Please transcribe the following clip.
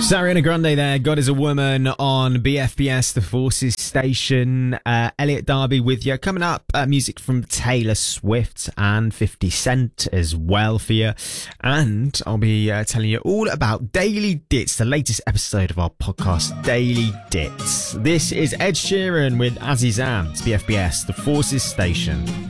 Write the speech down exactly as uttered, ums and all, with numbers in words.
Ariana Grande there, God is a Woman on B F B S, The Forces Station. Uh, Elliot Darby with you. Coming up, uh, music from Taylor Swift and fifty Cent as well for you. And I'll be uh, telling you all about Daily Dits, the latest episode of our podcast, Daily Dits. This is Ed Sheeran with Azizam. It's B F B S, The Forces Station.